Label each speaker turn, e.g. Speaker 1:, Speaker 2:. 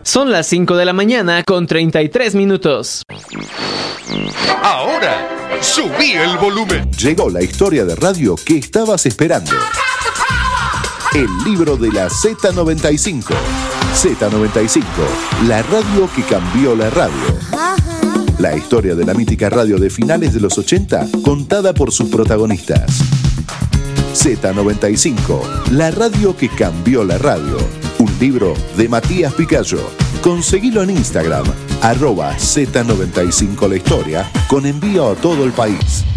Speaker 1: Son las 5 de la mañana con 33 minutos.
Speaker 2: Ahora, subí el volumen.
Speaker 3: Llegó la historia de radio que estabas esperando. El libro de la Z95. Z95, la radio que cambió la radio. La historia de la mítica radio de finales de los 80, contada por sus protagonistas. Z95, la radio que cambió la radio. Un libro de Matías Picayo. Conseguilo en Instagram, @Z95 la historia, con envío a todo el país.